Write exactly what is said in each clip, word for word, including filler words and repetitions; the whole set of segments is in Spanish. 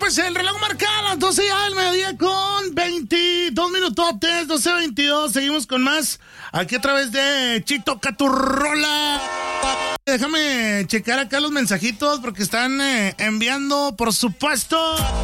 pues el reloj marca a las doce ya del mediodía con veintidós minutotes, doce veintidós. Seguimos con más aquí a través de Chito Caturrola. Déjame checar acá los mensajitos porque están eh, enviando, por supuesto.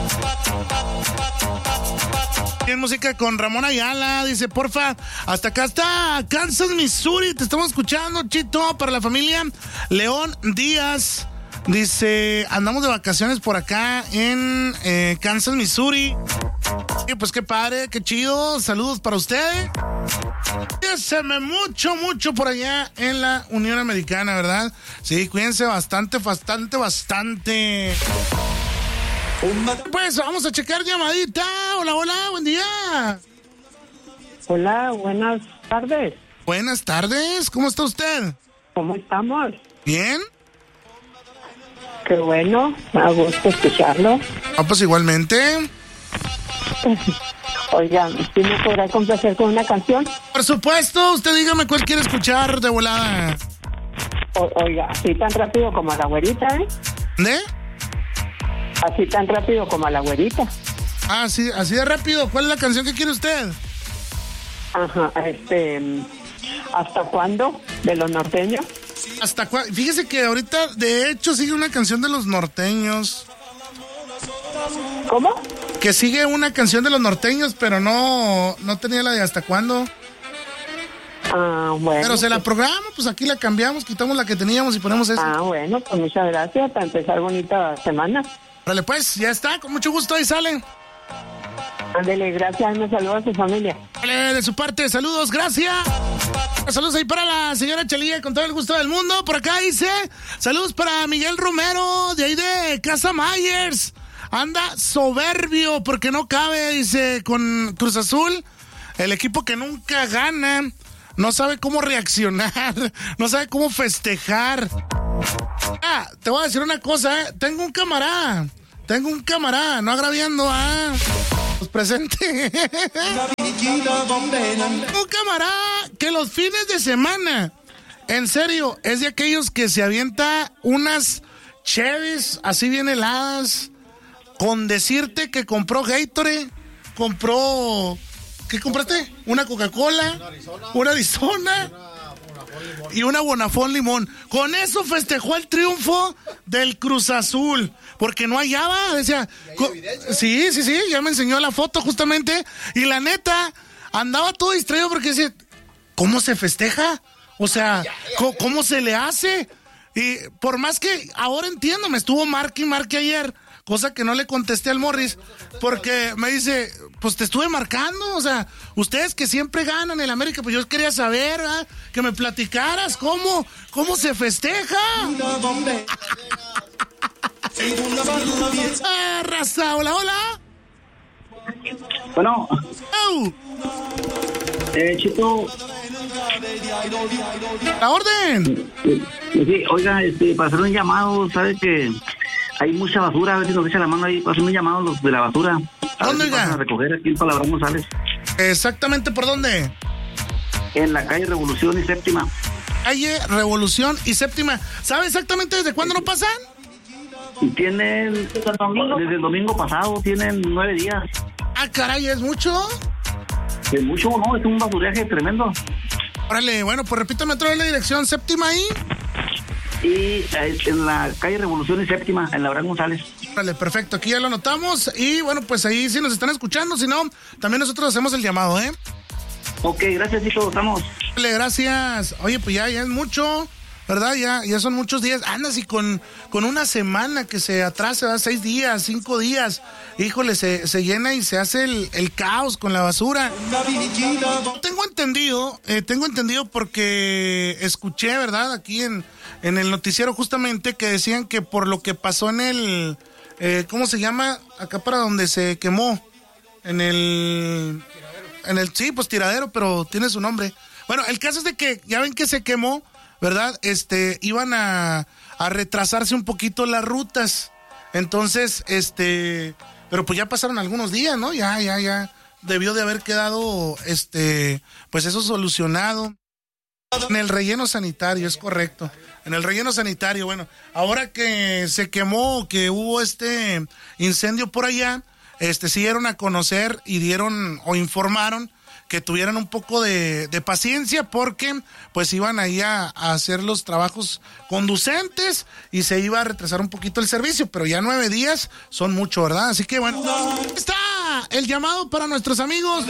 Tiene música con Ramón Ayala, dice, porfa, hasta acá está Kansas, Missouri, te estamos escuchando, Chito, para la familia. León Díaz dice, andamos de vacaciones por acá en eh, Kansas, Missouri. Y pues qué padre, qué chido, saludos para ustedes. Cuídense mucho, mucho por allá en la Unión Americana, ¿verdad? Sí, cuídense bastante, bastante, bastante. Pues vamos a checar llamadita. Hola, hola, buen día. Hola, buenas tardes. Buenas tardes, ¿cómo está usted? ¿Cómo estamos? ¿Bien? Qué bueno, me da gusto escucharlo. Ah, pues igualmente. Oiga, ¿sí me podrá complacer con una canción? Por supuesto, usted dígame cuál quiere escuchar de volada. O, oiga, así tan rápido como a la güerita, ¿eh? ¿De? Así tan rápido como a la güerita. Ah, sí, así de rápido. ¿Cuál es la canción que quiere usted? Ajá, este... ¿Hasta cuándo? ¿De los norteños? ¿Hasta cuándo? Fíjese que ahorita, de hecho, sigue una canción de los norteños. ¿Cómo? Que sigue una canción de los norteños, pero no, no tenía la de hasta cuándo. Ah, bueno. Pero se la programa, pues aquí la cambiamos, quitamos la que teníamos y ponemos esa. Ah, bueno, pues muchas gracias, para empezar bonita semana. Vale, pues, ya está, con mucho gusto, ahí sale. Ándele, gracias, me saluda a su familia. Vale, de su parte, saludos, gracias. Saludos ahí para la señora Chelía, con todo el gusto del mundo. Por acá dice, saludos para Miguel Romero, de ahí de Casa Myers. Anda soberbio porque no cabe, dice, con Cruz Azul, el equipo que nunca gana, no sabe cómo reaccionar, no sabe cómo festejar. Ah, te voy a decir una cosa, ¿eh? Tengo un camarada, tengo un camarada, no agraviando a los presentes. Un camarada que los fines de semana, en serio, es de aquellos que se avienta unas cheves así bien heladas. Con decirte que compró Gatorade, compró... ¿Qué compraste? Una Coca-Cola, una Arizona, una Arizona una y una Bonafón Limón. Con eso festejó el triunfo del Cruz Azul, porque no hallaba, decía... Co- sí, sí, sí, ya me enseñó la foto justamente, y la neta, andaba todo distraído porque decía, ¿cómo se festeja? O sea, ¿cómo, cómo se le hace? Y por más que ahora entiendo, me estuvo marque y marque ayer... Cosa que no le contesté al Morris, porque me dice, pues te estuve marcando, o sea, ustedes que siempre ganan el América, pues yo quería saber, ¿verdad? Que me platicaras cómo, cómo se festeja. Ah, raza, hola, hola. Bueno. Oh. Eh, Chito. La orden. Sí, oiga, este, para hacer un llamado, ¿sabe que hay mucha basura? A ver si nos echa la mano ahí para hacer un llamado los de la basura. A ¿Dónde, ver si pasan a recoger aquí en Palabrón González. Exactamente, ¿por dónde? En la calle Revolución y Séptima. Calle Revolución y Séptima. ¿Sabe exactamente desde cuándo no pasan? Tienen, desde el domingo pasado, tienen nueve días. Ah, caray, ¿es mucho? Es mucho, ¿no? Es un basuraje tremendo. Órale, bueno, pues repítame otra vez la dirección, Séptima ahí. Y en la calle Revolución y Séptima, en Labrán González. Vale, perfecto, aquí ya lo anotamos. Y bueno, pues ahí sí nos están escuchando, si no, también nosotros hacemos el llamado, ¿eh? Ok, gracias, Chito, estamos. Vale, gracias. Oye, pues ya, ya es mucho, ¿verdad? Ya, ya son muchos días. Andas y con, con una semana que se atrasa, ¿verdad? Seis días, cinco días. Híjole, se, se llena y se hace el, el caos con la basura. Tengo entendido, eh, tengo entendido porque escuché, ¿verdad? Aquí en, en el noticiero justamente que decían que por lo que pasó en el, eh, ¿cómo se llama? Acá para donde se quemó. En el... En el, sí, pues tiradero, pero tiene su nombre. Bueno, el caso es de que, ya ven que se quemó, ¿verdad? Este, iban a, a retrasarse un poquito las rutas. Entonces, este, pero pues ya pasaron algunos días, ¿no? Ya, ya, ya debió de haber quedado, este, pues eso solucionado. En el relleno sanitario, es correcto. En el relleno sanitario, bueno, ahora que se quemó, que hubo este incendio por allá, este sí dieron a conocer y dieron o informaron que tuvieran un poco de, de paciencia porque pues iban ahí a, a hacer los trabajos conducentes y se iba a retrasar un poquito el servicio, pero ya nueve días son mucho, ¿verdad? Así que bueno, está el llamado para nuestros amigos.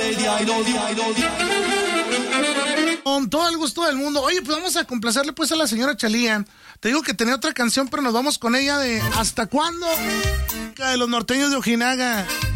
Con todo el gusto del mundo. Oye, pues vamos a complacerle pues a la señora Chalía. Te digo que tenía otra canción, pero nos vamos con ella de ¿Hasta cuándo? De los norteños de Ojinaga.